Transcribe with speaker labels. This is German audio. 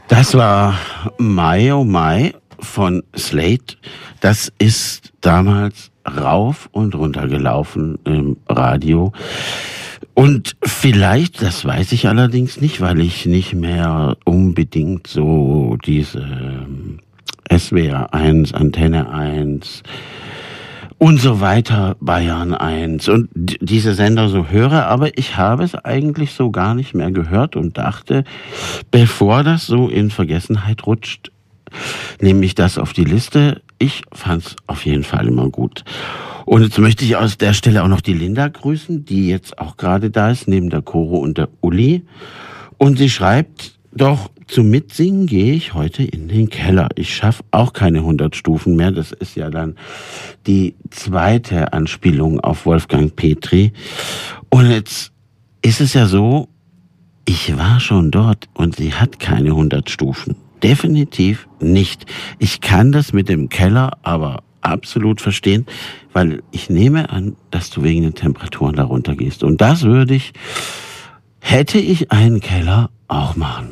Speaker 1: Das war My Oh My von Slate. Das ist damals rauf und runter gelaufen im Radio. Und vielleicht, das weiß ich allerdings nicht, weil ich nicht mehr unbedingt so diese SWR 1, Antenne 1 und so weiter, Bayern 1 und diese Sender so höre, aber ich habe es eigentlich so gar nicht mehr gehört und dachte, bevor das so in Vergessenheit rutscht, nehme ich das auf die Liste. Ich fand's auf jeden Fall immer gut. Und jetzt möchte ich aus der Stelle auch noch die Linda grüßen, die jetzt auch gerade da ist, neben der Coro und der Uli. Und sie schreibt, doch zum Mitsingen gehe ich heute in den Keller. Ich schaffe auch keine 100 Stufen mehr. Das ist ja dann die zweite Anspielung auf Wolfgang Petri. Und jetzt ist es ja so, ich war schon dort und sie hat keine 100 Stufen. Definitiv nicht. Ich kann das mit dem Keller aber absolut verstehen, weil ich nehme an, dass du wegen den Temperaturen da runter gehst. Und das hätte ich einen Keller auch machen.